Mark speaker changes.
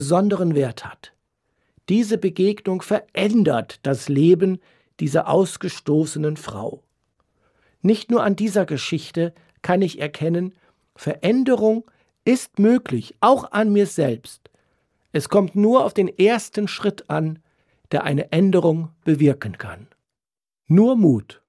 Speaker 1: besonderen Wert hat. Diese Begegnung verändert das Leben dieser ausgestoßenen Frau. Nicht nur an dieser Geschichte kann ich erkennen, Veränderung ist möglich, auch an mir selbst. Es kommt nur auf den ersten Schritt an, der eine Änderung bewirken kann. Nur Mut.